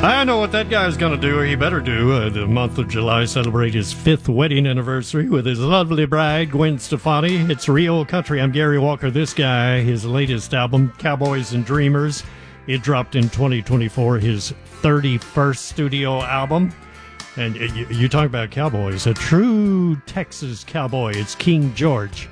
I know what that guy's going to do, or he better do. The month of July celebrate his 5th wedding anniversary with his lovely bride, Gwen Stefani. It's Real Country. I'm Gary Walker. This guy, his latest album, Cowboys and Dreamers, it dropped in 2024, his 31st studio album. And you talk about cowboys, a true Texas cowboy. It's King George.